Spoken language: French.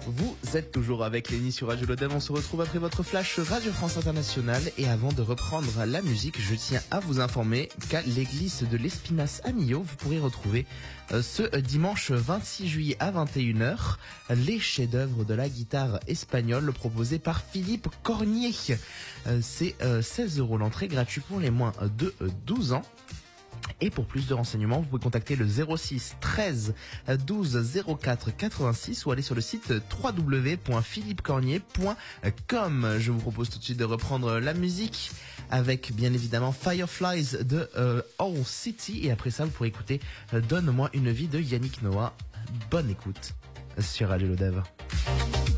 Vous êtes toujours avec Lenny sur Radio Lodem. On se retrouve après votre flash Radio France Internationale. Et avant de reprendre la musique, je tiens à vous informer qu'à l'église de l'Espinasse à Millau, vous pourrez retrouver ce dimanche 26 juillet à 21h les chefs-d'œuvre de la guitare espagnole proposés par Philippe Cornier. C'est 16 € l'entrée, gratuit pour les moins de 12 ans. Et pour plus de renseignements, vous pouvez contacter le 06 13 12 04 86 ou aller sur le site www.philippecornier.com. Je vous propose tout de suite de reprendre la musique avec bien évidemment Fireflies de Owl City. Et après ça, vous pourrez écouter Donne-moi une vie de Yannick Noah. Bonne écoute sur Radio Lodève.